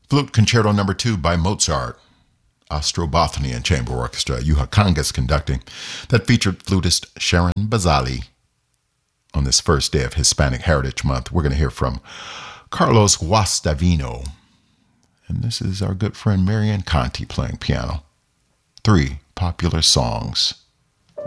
Flute Concerto Number 2 by Mozart. Ostrobothnian Chamber Orchestra, Juha Kangas conducting. That featured flutist Sharon Bazali. On this first day of Hispanic Heritage Month, we're going to hear from Carlos Guastavino. And this is our good friend Marian Conti playing piano. 3 popular songs.